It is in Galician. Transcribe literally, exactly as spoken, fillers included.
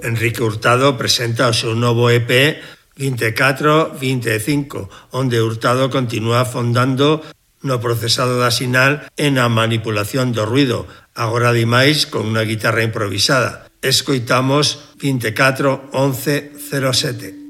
Enrique Hurtado presenta o seu novo E P vinte e catro vinte e cinco, onde Hurtado continúa afondando no procesado da sinal e na manipulación do ruido, agora ademais con unha guitarra improvisada. Escoitamos vinte e catro once cero sete.